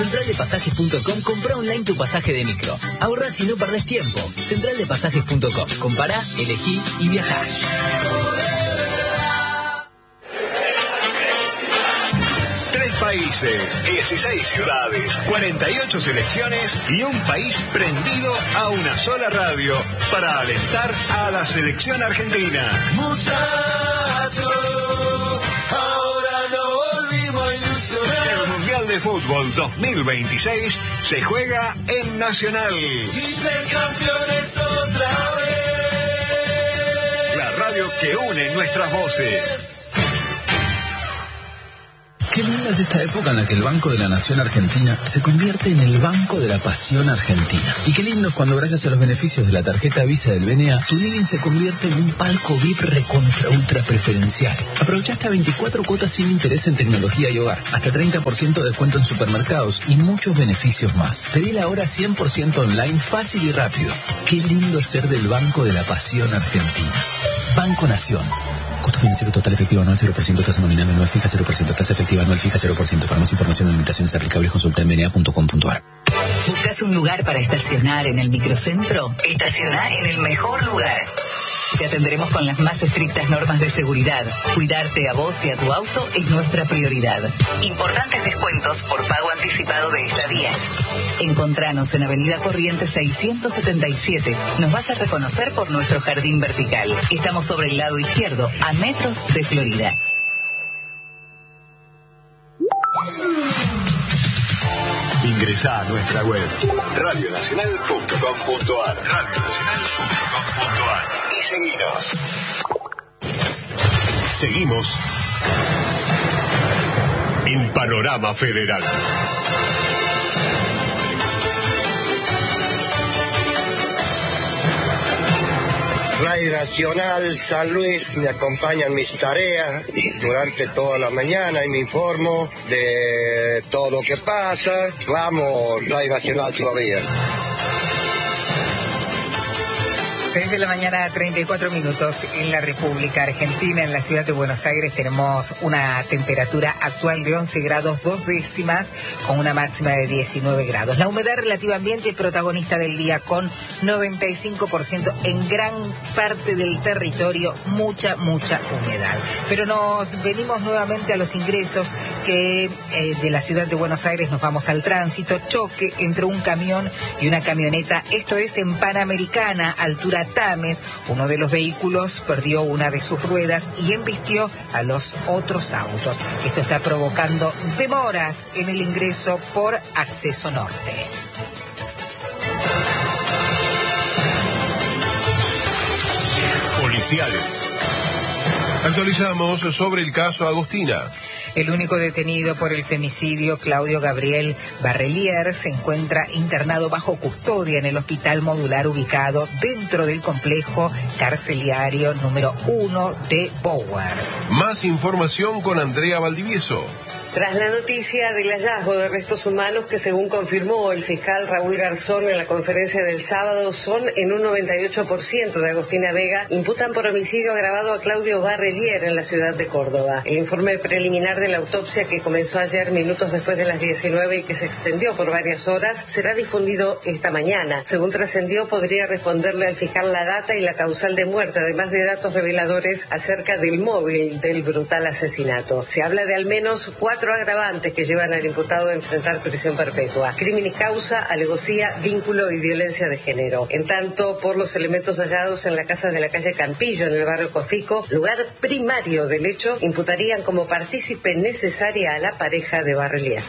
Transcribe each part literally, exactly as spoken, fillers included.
central de pasajes punto com, compra online tu pasaje de micro. Ahorrás y no perdés tiempo. central de pasajes punto com. Compará, elegí y viajá. Tres países, dieciséis ciudades, cuarenta y ocho selecciones y un país prendido a una sola radio para alentar a la selección argentina. Muchachos, ahora no volvimos a ilusionar. El Mundial de Fútbol dos mil veintiséis se juega en Nacional. Y ser campeones otra vez. La radio que une nuestras voces. Qué linda es esta época en la que el Banco de la Nación Argentina se convierte en el Banco de la Pasión Argentina. Y qué lindo es cuando, gracias a los beneficios de la tarjeta Visa del B N A, tu living se convierte en un palco V I P recontra ultra preferencial. Aprovecha hasta veinticuatro cuotas sin interés en tecnología y hogar, hasta treinta por ciento de descuento en supermercados y muchos beneficios más. Pedila ahora cien por ciento online, fácil y rápido. Qué lindo es ser del Banco de la Pasión Argentina. Banco Nación. Costo financiero total efectivo anual cero por ciento, tasa nominal anual fija cero por ciento, tasa efectiva anual fija cero por ciento. Para más información o limitaciones aplicables consulta en b n a punto com punto a r. ¿Buscas un lugar para estacionar en el microcentro? Estacionar en el mejor lugar. Te atenderemos con las más estrictas normas de seguridad. Cuidarte a vos y a tu auto es nuestra prioridad. Importantes descuentos por pago anticipado de estadías. Encontranos en Avenida Corrientes seiscientos setenta y siete. Nos vas a reconocer por nuestro jardín vertical. Estamos sobre el lado izquierdo, a metros de Florida. Ingresá a nuestra web radio nacional punto com punto a r radio nacional punto com punto a r y seguinos. Seguimos en Panorama Federal. Radio Nacional San Luis me acompaña en mis tareas durante toda la mañana y me informo de todo lo que pasa. Vamos, Radio Nacional todavía. seis de la mañana, treinta y cuatro minutos en la República Argentina. En la ciudad de Buenos Aires tenemos una temperatura actual de once grados dos décimas con una máxima de diecinueve grados. La humedad relativa ambiente protagonista del día con noventa y cinco por ciento en gran parte del territorio, mucha, mucha humedad. Pero nos venimos nuevamente a los ingresos que eh, de la ciudad de Buenos Aires nos vamos al tránsito. Choque entre un camión y una camioneta. Esto es en Panamericana, altura Tames. Uno de los vehículos perdió una de sus ruedas y embistió a los otros autos. Esto está provocando demoras en el ingreso por acceso norte. Policiales. Actualizamos sobre el caso Agustina. El único detenido por el femicidio, Claudio Gabriel Barrelier, se encuentra internado bajo custodia en el hospital modular ubicado dentro del complejo carcelario número uno de Bower. Más información con Andrea Valdivieso. Tras la noticia del hallazgo de restos humanos que, según confirmó el fiscal Raúl Garzón en la conferencia del sábado, son en un noventa y ocho por ciento de Agustina Vega, imputan por homicidio agravado a Claudio Barrelier en la ciudad de Córdoba. El informe preliminar de la autopsia, que comenzó ayer minutos después de las diecinueve y que se extendió por varias horas, será difundido esta mañana. Según trascendió, podría responderle al fiscal la data y la causal de muerte, además de datos reveladores acerca del móvil del brutal asesinato. Se habla de al menos cuatro agravantes que llevan al imputado a enfrentar prisión perpetua: crimen y causa, alevosía, vínculo y violencia de género. En tanto, por los elementos hallados en la casa de la calle Campillo, en el barrio Cofico, lugar primario del hecho, imputarían como partícipe necesaria a la pareja de Barrelier.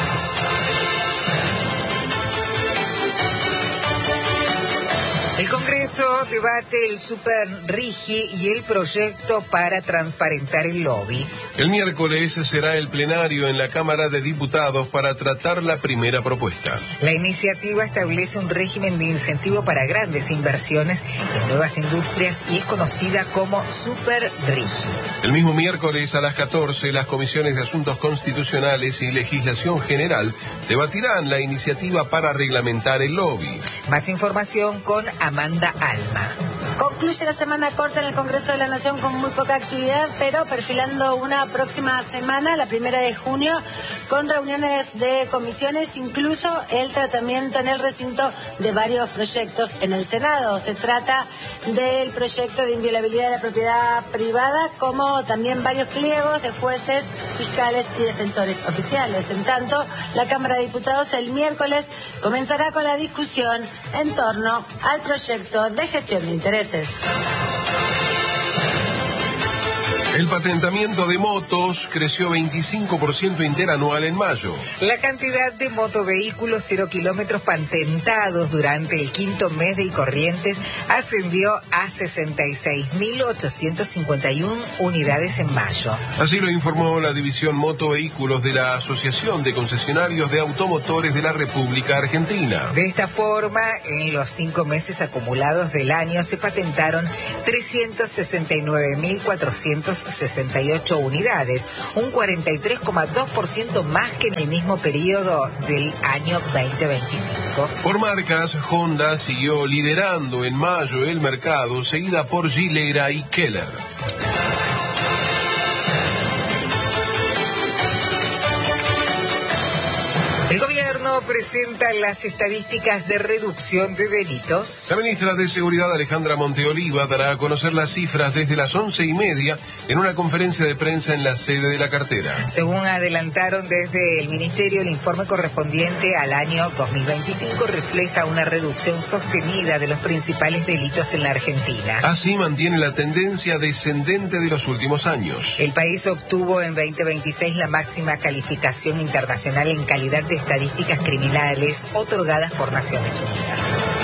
El Congreso debate el Super RIGI y el proyecto para transparentar el lobby. El miércoles será el plenario en la Cámara de Diputados para tratar la primera propuesta. La iniciativa establece un régimen de incentivo para grandes inversiones en nuevas industrias y es conocida como Super RIGI. El mismo miércoles a las catorce, las comisiones de Asuntos Constitucionales y Legislación General debatirán la iniciativa para reglamentar el lobby. Más información con Amanda Alma. Con concluye la semana corta en el Congreso de la Nación con muy poca actividad, pero perfilando una próxima semana, la primera de junio, con reuniones de comisiones, incluso el tratamiento en el recinto de varios proyectos en el Senado. Se trata del proyecto de inviolabilidad de la propiedad privada, como también varios pliegos de jueces, fiscales y defensores oficiales. En tanto, la Cámara de Diputados el miércoles comenzará con la discusión en torno al proyecto de gestión de intereses. El patentamiento de motos creció veinticinco por ciento interanual en mayo. La cantidad de motovehículos cero kilómetros patentados durante el quinto mes del Corrientes ascendió a sesenta y seis mil ochocientos cincuenta y uno unidades en mayo. Así lo informó la división Motovehículos de la Asociación de Concesionarios de Automotores de la República Argentina. De esta forma, en los cinco meses acumulados del año se patentaron trescientos sesenta y nueve mil cuatrocientos sesenta y ocho unidades, un cuarenta y tres coma dos por ciento más que en el mismo periodo del año veinte veinticinco. Por marcas, Honda siguió liderando en mayo el mercado, seguida por Gilera y Keller. El gobierno presenta las estadísticas de reducción de delitos. La ministra de Seguridad, Alejandra Monteoliva, dará a conocer las cifras desde las once y media en una conferencia de prensa en la sede de la cartera. Según adelantaron desde el ministerio, el informe correspondiente al año dos mil veinticinco refleja una reducción sostenida de los principales delitos en la Argentina. Así mantiene la tendencia descendente de los últimos años. El país obtuvo en veinte veintiséis la máxima calificación internacional en calidad de estadísticas criminales otorgadas por Naciones Unidas.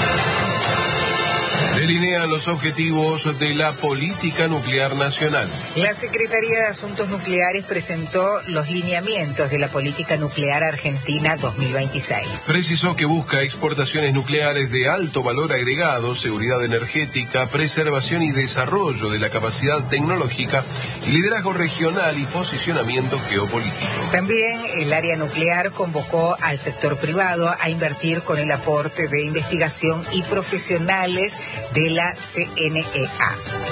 Delinean los objetivos de la política nuclear nacional. La Secretaría de Asuntos Nucleares presentó los lineamientos de la política nuclear argentina dos mil veintiséis. Precisó que busca exportaciones nucleares de alto valor agregado, seguridad energética, preservación y desarrollo de la capacidad tecnológica, liderazgo regional y posicionamiento geopolítico. También el área nuclear convocó al sector privado a invertir con el aporte de investigación y profesionales de la C N E A.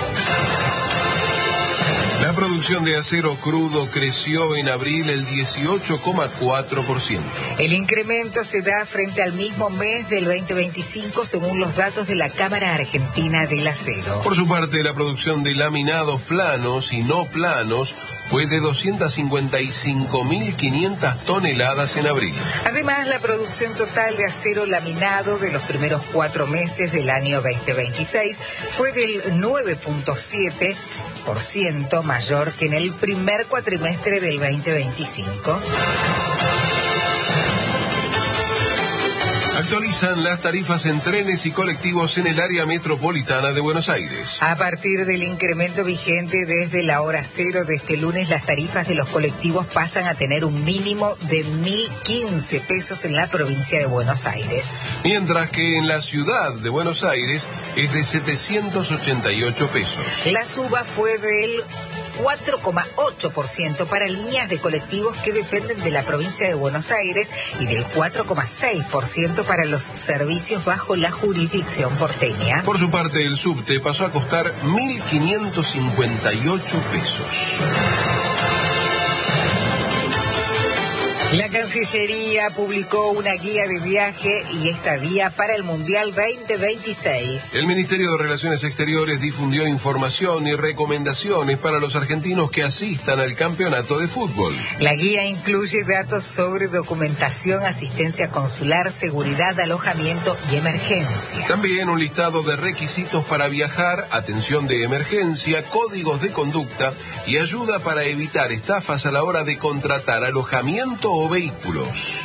La producción de acero crudo creció en abril el dieciocho coma cuatro por ciento. El incremento se da frente al mismo mes del veinte veinticinco, según los datos de la Cámara Argentina del Acero. Por su parte, la producción de laminados planos y no planos fue de doscientas cincuenta y cinco mil quinientas toneladas en abril. Además, la producción total de acero laminado de los primeros cuatro meses del año veinte veintiséis fue del nueve punto siete por ciento mayor que en el primer cuatrimestre del veinte veinticinco. Actualizan las tarifas en trenes y colectivos en el área metropolitana de Buenos Aires. A partir del incremento vigente desde la hora cero de este lunes, las tarifas de los colectivos pasan a tener un mínimo de mil quince pesos en la provincia de Buenos Aires. Mientras que en la ciudad de Buenos Aires es de setecientos ochenta y ocho pesos. La suba fue del cuatro coma ocho por ciento para líneas de colectivos que dependen de la provincia de Buenos Aires y del cuatro coma seis por ciento para los servicios bajo la jurisdicción porteña. Por su parte, el subte pasó a costar mil quinientos cincuenta y ocho pesos. La Cancillería publicó una guía de viaje y estadía para el Mundial veinte veintiséis. El Ministerio de Relaciones Exteriores difundió información y recomendaciones para los argentinos que asistan al campeonato de fútbol. La guía incluye datos sobre documentación, asistencia consular, seguridad, alojamiento y emergencias. También un listado de requisitos para viajar, atención de emergencia, códigos de conducta y ayuda para evitar estafas a la hora de contratar alojamiento o vehículos.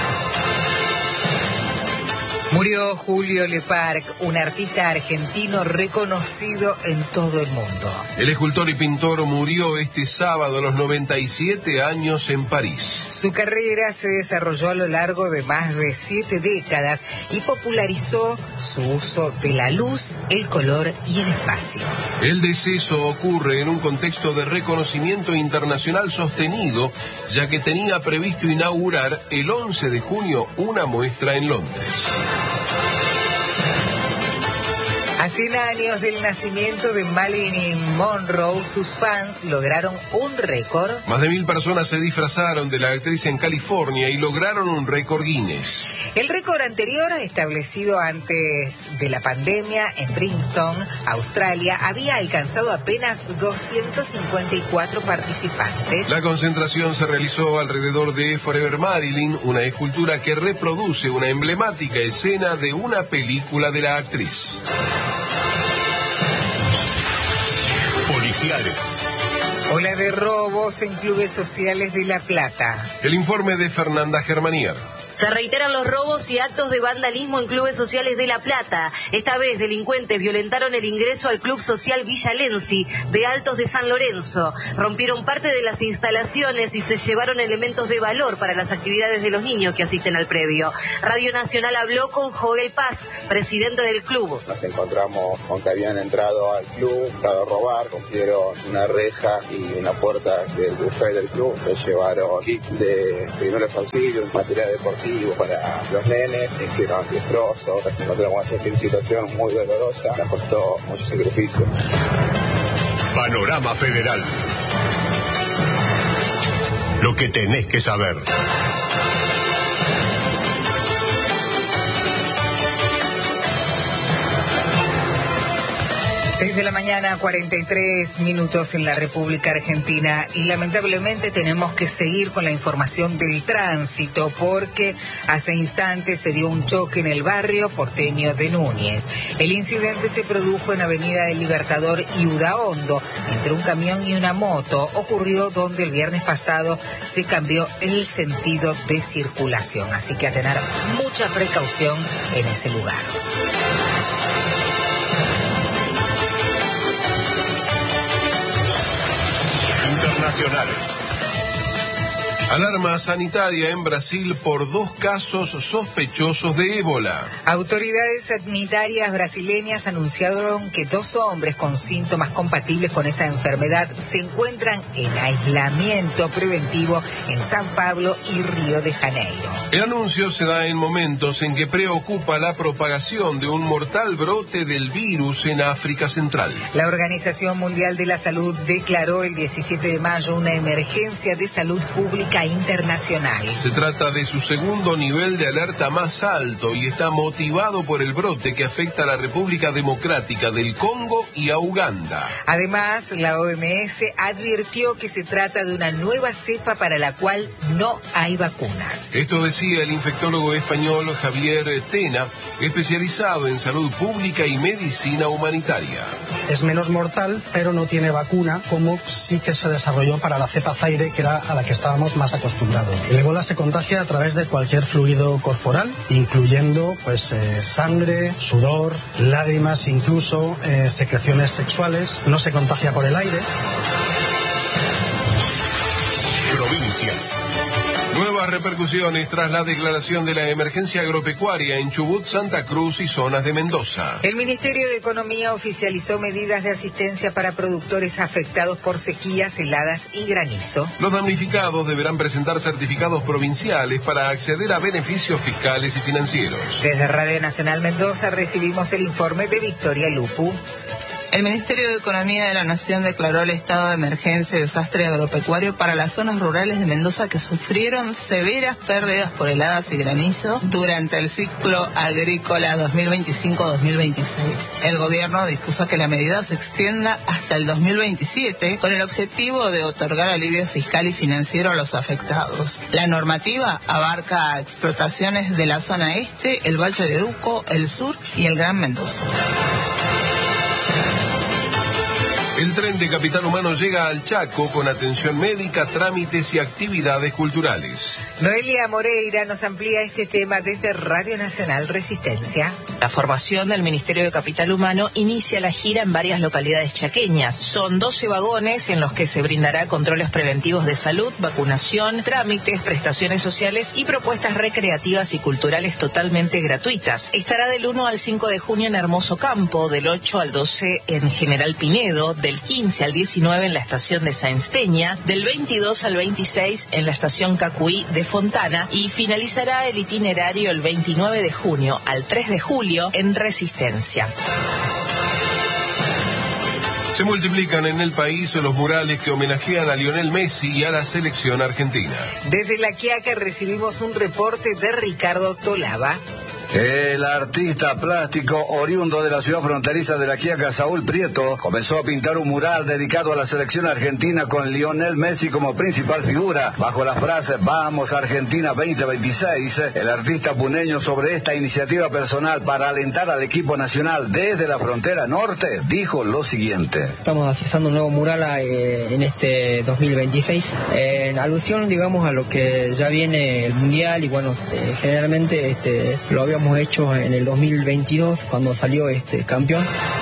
Murió Julio Leparc, un artista argentino reconocido en todo el mundo. El escultor y pintor murió este sábado a los noventa y siete años en París. Su carrera se desarrolló a lo largo de más de siete décadas y popularizó su uso de la luz, el color y el espacio. El deceso ocurre en un contexto de reconocimiento internacional sostenido, ya que tenía previsto inaugurar el once de junio una muestra en Londres. A cien años del nacimiento de Marilyn Monroe, sus fans lograron un récord. Más de mil personas se disfrazaron de la actriz en California y lograron un récord Guinness. El récord anterior, establecido antes de la pandemia en Princeton, Australia, había alcanzado apenas doscientos cincuenta y cuatro participantes. La concentración se realizó alrededor de Forever Marilyn, una escultura que reproduce una emblemática escena de una película de la actriz. Policiales. Ola de robos en clubes sociales de La Plata. El informe de Fernanda Germanier. Se reiteran los robos y actos de vandalismo en clubes sociales de La Plata. Esta vez, delincuentes violentaron el ingreso al Club Social Villa Lenzi de Altos de San Lorenzo. Rompieron parte de las instalaciones y se llevaron elementos de valor para las actividades de los niños que asisten al predio. Radio Nacional habló con Joel Paz, presidente del club. Nos encontramos con que habían entrado al club, entrado a robar, rompieron una reja y una puerta del buffet del club. Se llevaron kit de primeros auxilios, material deportivo para los nenes, hicieron destrozos, nos encontramos en una situación muy dolorosa, nos costó mucho sacrificio. Panorama Federal. Lo que tenés que saber. seis de la mañana, cuarenta y tres minutos en la República Argentina, y lamentablemente tenemos que seguir con la información del tránsito porque hace instantes se dio un choque en el barrio porteño de Núñez. El incidente se produjo en Avenida del Libertador y Udaondo entre un camión y una moto. Ocurrió donde el viernes pasado se cambió el sentido de circulación, así que a tener mucha precaución en ese lugar. Internacionales. Alarma sanitaria en Brasil por dos casos sospechosos de ébola. Autoridades sanitarias brasileñas anunciaron que dos hombres con síntomas compatibles con esa enfermedad se encuentran en aislamiento preventivo en San Pablo y Río de Janeiro. El anuncio se da en momentos en que preocupa la propagación de un mortal brote del virus en África Central. La Organización Mundial de la Salud declaró el diecisiete de mayo una emergencia de salud pública internacional. Se trata de su segundo nivel de alerta más alto y está motivado por el brote que afecta a la República Democrática del Congo y a Uganda. Además, la O M S advirtió que se trata de una nueva cepa para la cual no hay vacunas. Esto decía el infectólogo español Javier Tena, especializado en salud pública y medicina humanitaria. Es menos mortal, pero no tiene vacuna, como sí que se desarrolló para la cepa Zaire, que era a la que estábamos más acostumbrados. El ébola se contagia a través de cualquier fluido corporal, incluyendo pues eh, sangre, sudor, lágrimas, incluso eh, secreciones sexuales. No se contagia por el aire. Provincias. Nuevas repercusiones tras la declaración de la emergencia agropecuaria en Chubut, Santa Cruz y zonas de Mendoza. El Ministerio de Economía oficializó medidas de asistencia para productores afectados por sequías, heladas y granizo. Los damnificados deberán presentar certificados provinciales para acceder a beneficios fiscales y financieros. Desde Radio Nacional Mendoza recibimos el informe de Victoria Lupu. El Ministerio de Economía de la Nación declaró el estado de emergencia y desastre agropecuario para las zonas rurales de Mendoza que sufrieron severas pérdidas por heladas y granizo durante el ciclo agrícola dos mil veinticinco dos mil veintiséis. El gobierno dispuso que la medida se extienda hasta el dos mil veintisiete con el objetivo de otorgar alivio fiscal y financiero a los afectados. La normativa abarca explotaciones de la zona este, el Valle de Uco, el sur y el Gran Mendoza. El tren de Capital Humano llega al Chaco con atención médica, trámites y actividades culturales. Noelia Moreira nos amplía este tema desde Radio Nacional Resistencia. La formación del Ministerio de Capital Humano inicia la gira en varias localidades chaqueñas. Son doce vagones en los que se brindará controles preventivos de salud, vacunación, trámites, prestaciones sociales y propuestas recreativas y culturales totalmente gratuitas. Estará del uno al cinco de junio en Hermoso Campo, del ocho al doce en General Pinedo, del quince al diecinueve en la estación de Sáenz Peña, del veintidós al veintiséis en la estación Cacuí de Fontana y finalizará el itinerario el veintinueve de junio al tres de julio en Resistencia. Se multiplican en el país los murales que homenajean a Lionel Messi y a la selección argentina. Desde La Quiaca recibimos un reporte de Ricardo Tolaba. El artista plástico oriundo de la ciudad fronteriza de La Quiaca, Saúl Prieto, comenzó a pintar un mural dedicado a la selección argentina con Lionel Messi como principal figura. Bajo la frase "Vamos Argentina veinte veintiséis", el artista puneño, sobre esta iniciativa personal para alentar al equipo nacional desde la frontera norte, dijo lo siguiente. Estamos haciendo un nuevo mural eh, en este dos mil veintiséis, eh, en alusión, digamos, a lo que ya viene el Mundial, y bueno, eh, generalmente este, lo habíamos hemos hecho en el dos mil veintidós cuando salió este campeón.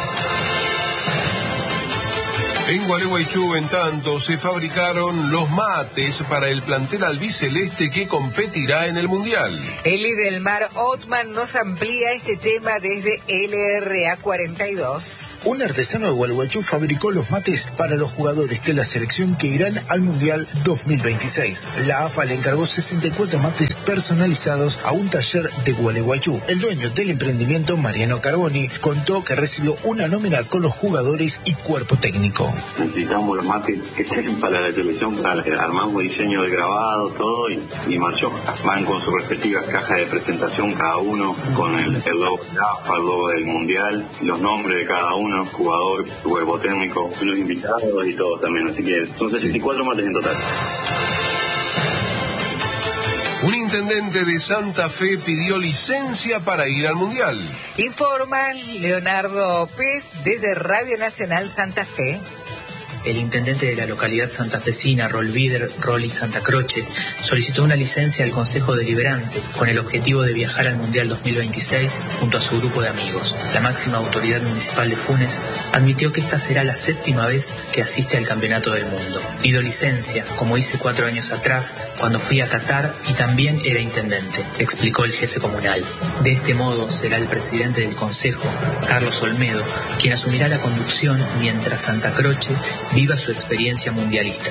En Gualeguaychú, en tanto, se fabricaron los mates para el plantel albiceleste que competirá en el Mundial. Eli del Mar Otman nos amplía este tema desde L R A cuarenta y dos. Un artesano de Gualeguaychú fabricó los mates para los jugadores de la selección que irán al Mundial dos mil veintiséis. La A F A le encargó sesenta y cuatro mates personalizados a un taller de Gualeguaychú. El dueño del emprendimiento, Mariano Carboni, contó que recibió una nómina con los jugadores y cuerpo técnico. Necesitamos los mates que estén para la televisión, para armamos diseño de grabado, todo, y, y marchó. Van con sus respectivas cajas de presentación, cada uno con el, el logo de la A F A, el logo del Mundial, los nombres de cada uno, jugador, cuerpo técnico, los invitados y todo también, así que son sesenta y cuatro mates en total. Un intendente de Santa Fe pidió licencia para ir al Mundial. Informa Leonardo Pez desde Radio Nacional Santa Fe. El intendente de la localidad santafesina, Rolvíder Roli Santa Croce, solicitó una licencia al Consejo Deliberante con el objetivo de viajar al Mundial dos mil veintiséis junto a su grupo de amigos. La máxima autoridad municipal de Funes admitió que esta será la séptima vez que asiste al Campeonato del Mundo. Pido licencia, como hice cuatro años atrás, cuando fui a Qatar y también era intendente, explicó el jefe comunal. De este modo será el presidente del Consejo, Carlos Olmedo, quien asumirá la conducción mientras Santa Croce viva su experiencia mundialista.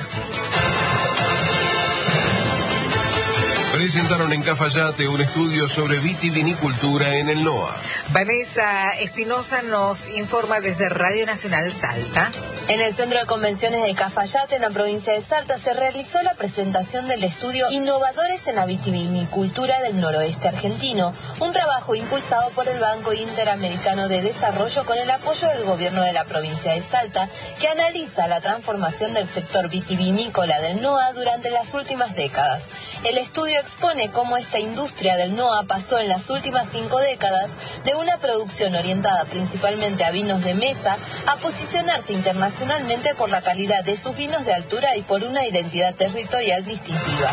Presentaron en Cafayate un estudio sobre vitivinicultura en el NOA. Vanessa Espinosa nos informa desde Radio Nacional Salta. En el Centro de Convenciones de Cafayate, en la provincia de Salta, se realizó la presentación del estudio Innovadores en la Vitivinicultura del Noroeste Argentino, un trabajo impulsado por el Banco Interamericano de Desarrollo con el apoyo del gobierno de la provincia de Salta, que analiza la transformación del sector vitivinícola del NOA durante las últimas décadas. El estudio expone cómo esta industria del NOA pasó en las últimas cinco décadas de una producción orientada principalmente a vinos de mesa a posicionarse internacionalmente por la calidad de sus vinos de altura y por una identidad territorial distintiva.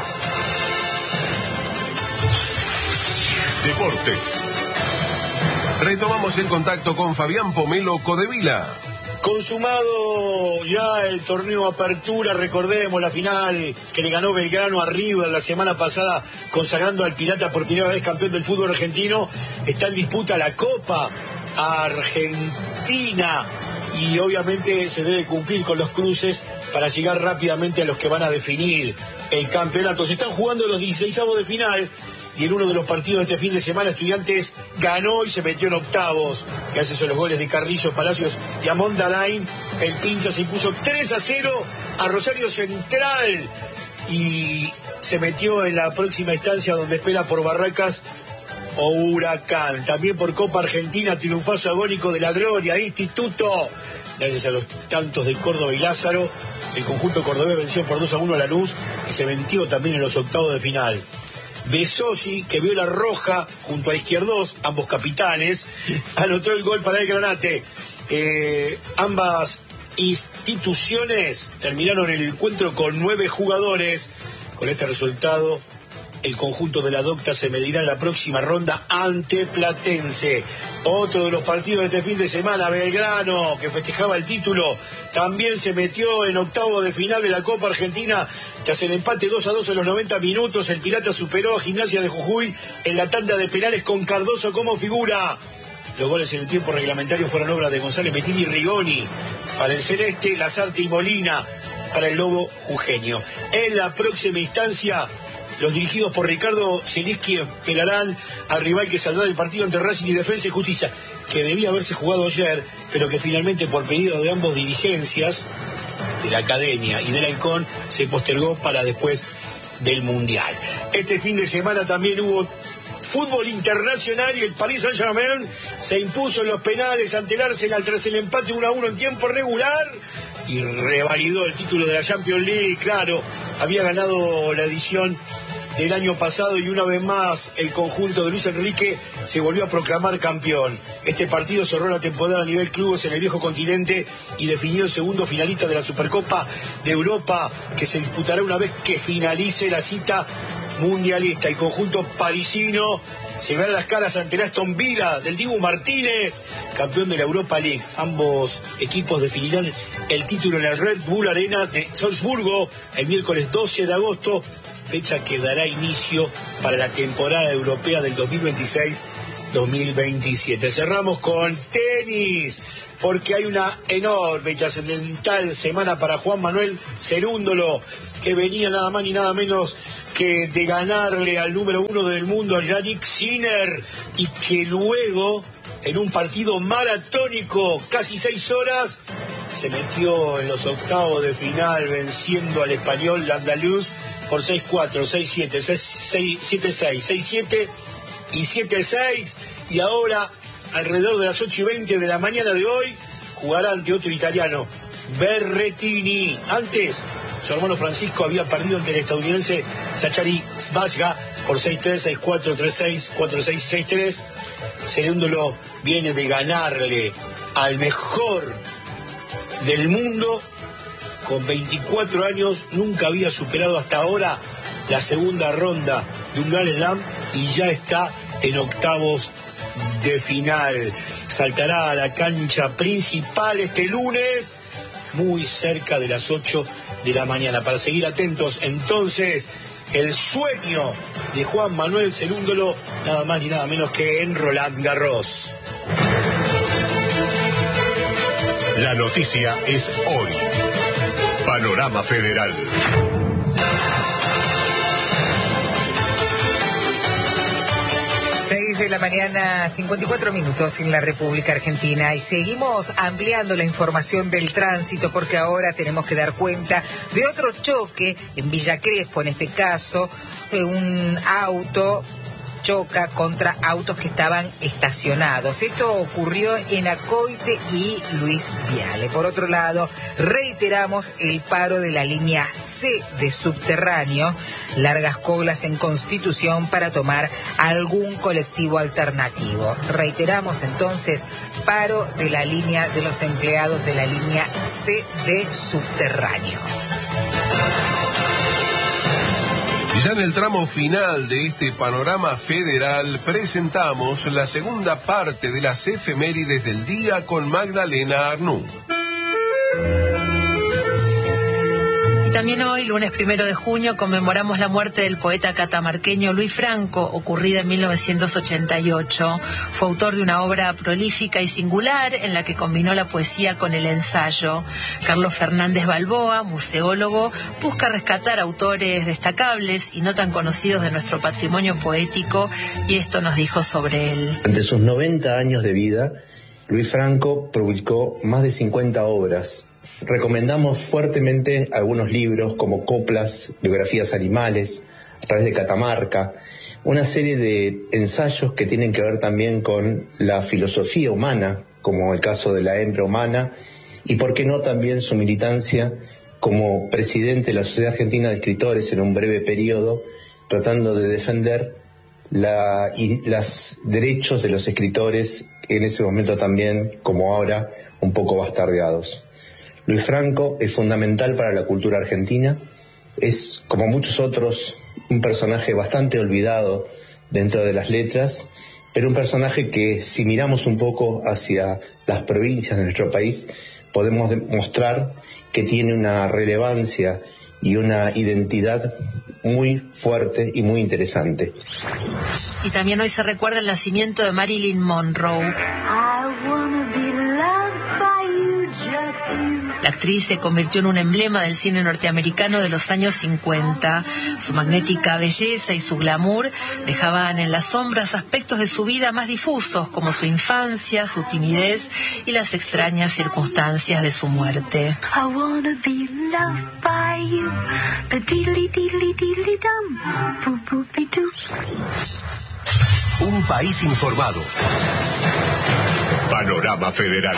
Deportes. Retomamos el contacto con Fabián Pomelo Codevila. Consumado ya el torneo Apertura, recordemos la final que le ganó Belgrano a River la semana pasada, consagrando al Pirata por primera vez campeón del fútbol argentino. Está en disputa la Copa Argentina y obviamente se debe cumplir con los cruces para llegar rápidamente a los que van a definir el campeonato. Se están jugando los dieciseisavos de final. Y en uno de los partidos de este fin de semana, Estudiantes ganó y se metió en octavos. Gracias a los goles de Carrillo, Palacios y Amon Alain, el pincha se impuso tres a cero a Rosario Central. Y se metió en la próxima instancia donde espera por Barracas o Huracán. También por Copa Argentina, triunfazo agónico de la Gloria, Instituto. Gracias a los tantos de Córdoba y Lázaro, el conjunto cordobés venció por dos a uno a Lanús y se metió también en los octavos de final. Besosi, que vio la roja junto a Izquierdos, ambos capitanes, anotó el gol para el Granate. Eh, ambas instituciones terminaron el encuentro con nueve jugadores. Con este resultado, el conjunto de la Docta se medirá en la próxima ronda ante Platense. Otro de los partidos de este fin de semana, Belgrano, que festejaba el título, también se metió en octavo de final de la Copa Argentina. Tras el empate dos a dos en los noventa minutos, el Pirata superó a Gimnasia de Jujuy en la tanda de penales con Cardoso como figura. Los goles en el tiempo reglamentario fueron obra de González Metín y Rigoni. Para el Celeste, Lazarte y Molina para el Lobo jujeño. En la próxima instancia, Los dirigidos por Ricardo Zielinski esperarán al rival que saldrá del partido entre Racing y Defensa y Justicia, que debía haberse jugado ayer, pero que finalmente por pedido de ambos dirigencias, de la Academia y del Halcón, se postergó para después del Mundial. Este fin de semana también hubo fútbol internacional y el Paris Saint-Germain se impuso en los penales ante el Arsenal tras el empate uno a uno en tiempo regular y revalidó el título de la Champions League. Claro, había ganado la edición del año pasado y una vez más el conjunto de Luis Enrique se volvió a proclamar campeón. Este partido cerró la temporada a nivel clubes en el viejo continente y definió el segundo finalista de la Supercopa de Europa, que se disputará una vez que finalice la cita mundialista. El conjunto parisino se verá las caras ante el Aston Villa del Dibu Martínez, campeón de la Europa League. Ambos equipos definirán el título en el Red Bull Arena de Salzburgo el miércoles doce de agosto, fecha que dará inicio para la temporada europea del dos mil veintiséis dos mil veintisiete. Cerramos con tenis, porque hay una enorme y trascendental semana para Juan Manuel Cerúndolo, que venía nada más ni nada menos que de ganarle al número uno del mundo, a Yannick Sinner, y que luego, en un partido maratónico, casi seis horas, se metió en los octavos de final venciendo al español andaluz por seis cuatro, seis siete, seis siete seis, seis siete y siete seis, y ahora, alrededor de las ocho y veinte de la mañana de hoy, jugará ante otro italiano, Berrettini. Antes, su hermano Francisco había perdido ante el estadounidense Zachary Svajga por seis tres, seis cuatro, tres seis, cuatro seis, seis tres. Cerúndolo viene de ganarle al mejor del mundo. Con veinticuatro años nunca había superado hasta ahora la segunda ronda de un Grand Slam y ya está en octavos de final. Saltará a la cancha principal este lunes, muy cerca de las ocho de la mañana. Para seguir atentos, entonces, el sueño de Juan Manuel Cerúndolo, nada más ni nada menos que en Roland Garros. La noticia es hoy. Panorama Federal. seis de la mañana, cincuenta y cuatro minutos en la República Argentina, y seguimos ampliando la información del tránsito porque ahora tenemos que dar cuenta de otro choque en Villa Crespo. En este caso, un auto choca contra autos que estaban estacionados. Esto ocurrió en Acoite y Luis Viale. Por otro lado, reiteramos el paro de la línea C de subterráneo, largas colas en Constitución para tomar algún colectivo alternativo. Reiteramos entonces, paro de la línea de los empleados de la línea C de subterráneo. Y ya en el tramo final de este panorama federal presentamos la segunda parte de las efemérides del día con Magdalena Arnú. También hoy, lunes primero de junio, conmemoramos la muerte del poeta catamarqueño Luis Franco, ocurrida en mil novecientos ochenta y ocho. Fue autor de una obra prolífica y singular en la que combinó la poesía con el ensayo. Carlos Fernández Balboa, museólogo, busca rescatar autores destacables y no tan conocidos de nuestro patrimonio poético, y esto nos dijo sobre él. Entre sus noventa años de vida, Luis Franco publicó más de cincuenta obras. Recomendamos fuertemente algunos libros como Coplas, Biografías Animales, A través de Catamarca, una serie de ensayos que tienen que ver también con la filosofía humana, como el caso de la hembra humana, y por qué no también su militancia como presidente de la Sociedad Argentina de Escritores en un breve periodo, tratando de defender la, y los derechos de los escritores, en ese momento también, como ahora, un poco bastardeados. Luis Franco es fundamental para la cultura argentina, es, como muchos otros, un personaje bastante olvidado dentro de las letras, pero un personaje que, si miramos un poco hacia las provincias de nuestro país, podemos demostrar que tiene una relevancia y una identidad muy fuerte y muy interesante. Y también hoy se recuerda el nacimiento de Marilyn Monroe. I wanna be loved by you, just you. La actriz se convirtió en un emblema del cine norteamericano de los años cincuenta. Su magnética belleza y su glamour dejaban en las sombras aspectos de su vida más difusos, como su infancia, su timidez y las extrañas circunstancias de su muerte. I wanna be loved by you. The diddly diddly diddly dum. Boop boopy doo. Un país informado. Panorama Federal.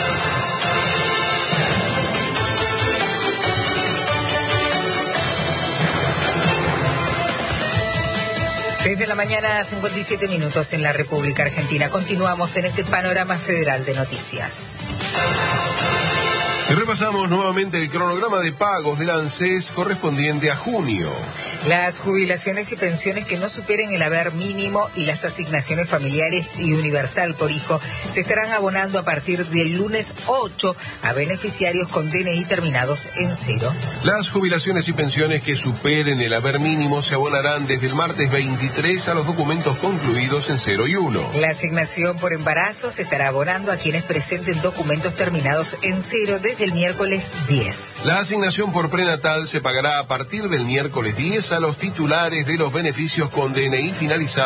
seis de la mañana, cincuenta y siete minutos en la República Argentina. Continuamos en este panorama federal de noticias. Y repasamos nuevamente el cronograma de pagos del ANSES correspondiente a junio. Las jubilaciones y pensiones que no superen el haber mínimo y las asignaciones familiares y universal por hijo se estarán abonando a partir del lunes ocho a beneficiarios con D N I terminados en cero. Las jubilaciones y pensiones que superen el haber mínimo se abonarán desde el martes veintitrés a los documentos concluidos en cero y uno. La asignación por embarazo se estará abonando a quienes presenten documentos terminados en cero desde el miércoles diez. La asignación por prenatal se pagará a partir del miércoles diez a los titulares de los beneficios con D N I finalizado